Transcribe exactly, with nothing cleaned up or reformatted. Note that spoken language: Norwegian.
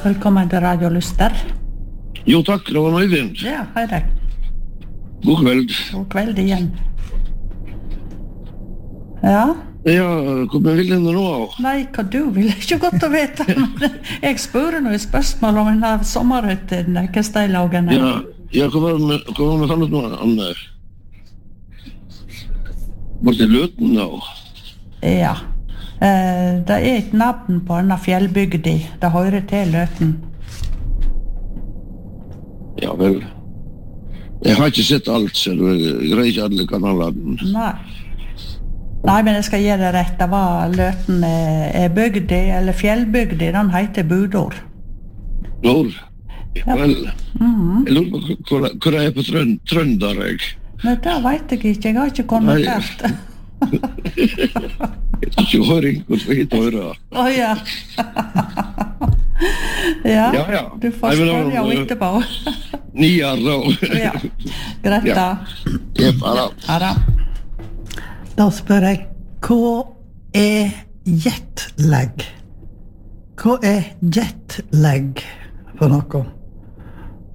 Velkommen til Radio Lyster. Jo takk, det var Øyvind. Ja, hei deg. God kveld. God kveld igjen. Ja? Ja, hva vil du nå? Nei, hva du vil ikke godt å vite. Jeg spør noe spørsmål om en av sommerhytten, hva steilagen er. Ja, ja, hva var det hva var det fant ut nå, Anne? Var det Løten da? Ja. Eh, det er et navn på en av fjellbygdi. Det hører til Løten. Ja vel. Jeg har ikke sett alt, så jeg greier ikke alle kanalene. Nei. Nei, men jeg skal gi det rett. Det var Løten er, er bygdi, eller fjellbygdi. Den heter Budor. Hvor? Ja vel. Mhm. Jeg lurer på hvor, hvor er jeg på trønd, trønder, jeg? Men det vet jeg ikke. Jeg har ikke konvertert. Jeg tror ikke høring hvor skal hit høre. Å ja. Ja, Ja, ja. du får Nei, men da- spørre jo etterpå. Nier da. Ja, greit da. Jepp, ja da. Ja da. Da spør jeg, hva er jetlag? Hva er jetlag for noe?